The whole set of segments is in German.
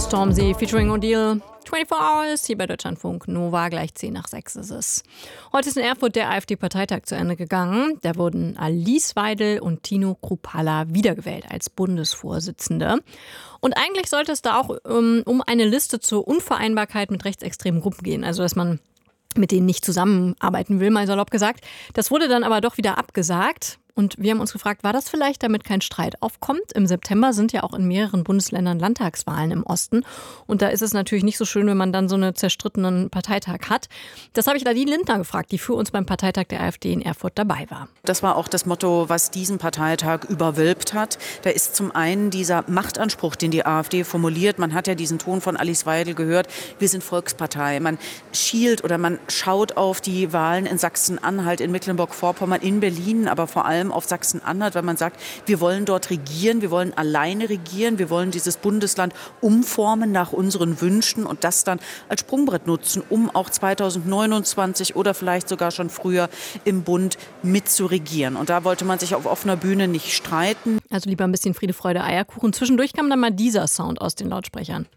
Stormzy featuring O'Deal. 24 Hours hier bei Deutschlandfunk Nova, gleich 10 nach 6 ist es. Heute ist in Erfurt der AfD-Parteitag zu Ende gegangen. Da wurden Alice Weidel und Tino Kruppalla wiedergewählt als Bundesvorsitzende. Und eigentlich sollte es da auch um eine Liste zur Unvereinbarkeit mit rechtsextremen Gruppen gehen. Also dass man mit denen nicht zusammenarbeiten will, mal salopp gesagt. Das wurde dann aber doch wieder abgesagt. Und wir haben uns gefragt, war das vielleicht, damit kein Streit aufkommt? Im September sind ja auch in mehreren Bundesländern Landtagswahlen im Osten. Und da ist es natürlich nicht so schön, wenn man dann so einen zerstrittenen Parteitag hat. Das habe ich Nadine Lindner gefragt, die für uns beim Parteitag der AfD in Erfurt dabei war. Das war auch das Motto, was diesen Parteitag überwölbt hat. Da ist zum einen dieser Machtanspruch, den die AfD formuliert. Man hat ja diesen Ton von Alice Weidel gehört. Wir sind Volkspartei. Man schielt oder man schaut auf die Wahlen in Sachsen-Anhalt, in Mecklenburg-Vorpommern, in Berlin, aber vor allem auf Sachsen-Anhalt, weil man sagt, wir wollen dort regieren, wir wollen alleine regieren, wir wollen dieses Bundesland umformen nach unseren Wünschen und das dann als Sprungbrett nutzen, um auch 2029 oder vielleicht sogar schon früher im Bund mitzuregieren. Und da wollte man sich auf offener Bühne nicht streiten. Also lieber ein bisschen Friede, Freude, Eierkuchen. Zwischendurch kam dann mal dieser Sound aus den Lautsprechern.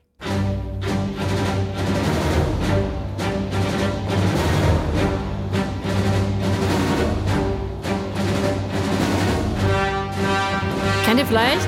Kennt ihr vielleicht?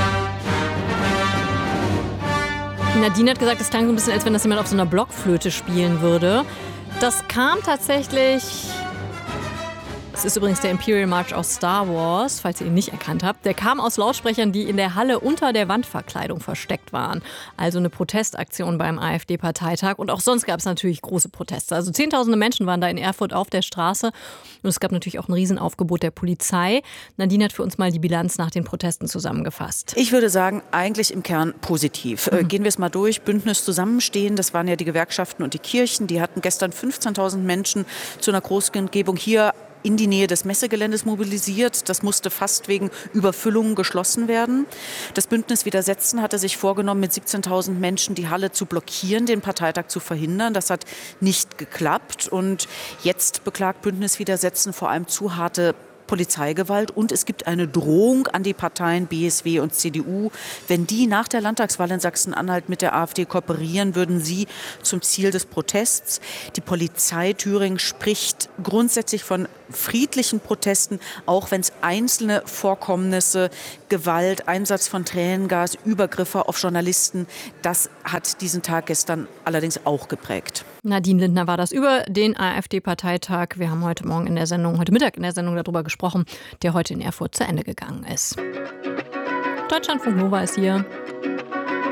Nadine hat gesagt, es klang so ein bisschen, als wenn das jemand auf so einer Blockflöte spielen würde. Das kam tatsächlich... Es ist übrigens der Imperial March aus Star Wars, falls ihr ihn nicht erkannt habt. Der kam aus Lautsprechern, die in der Halle unter der Wandverkleidung versteckt waren. Also eine Protestaktion beim AfD-Parteitag. Und auch sonst gab es natürlich große Proteste. Also Zehntausende Menschen waren da in Erfurt auf der Straße. Und es gab natürlich auch ein Riesenaufgebot der Polizei. Nadine hat für uns mal die Bilanz nach den Protesten zusammengefasst. Ich würde sagen, eigentlich im Kern positiv. Gehen wir es mal durch. Bündnis Zusammenstehen, das waren ja die Gewerkschaften und die Kirchen. Die hatten gestern 15.000 Menschen zu einer Großkundgebung hier in die Nähe des Messegeländes mobilisiert. Das musste fast wegen Überfüllungen geschlossen werden. Das Bündnis Widersetzen hatte sich vorgenommen, mit 17.000 Menschen die Halle zu blockieren, den Parteitag zu verhindern. Das hat nicht geklappt. Und jetzt beklagt Bündnis Widersetzen vor allem zu harte Polizeigewalt und es gibt eine Drohung an die Parteien BSW und CDU. Wenn die nach der Landtagswahl in Sachsen-Anhalt mit der AfD kooperieren, würden sie zum Ziel des Protests. Die Polizei Thüringen spricht grundsätzlich von friedlichen Protesten, auch wenn es einzelne Vorkommnisse, Gewalt, Einsatz von Tränengas, Übergriffe auf Journalisten, das hat diesen Tag gestern allerdings auch geprägt. Nadine Lindner war das über den AfD-Parteitag. Wir haben heute Mittag in der Sendung darüber gesprochen, der heute in Erfurt zu Ende gegangen ist. Deutschlandfunk Nova ist hier.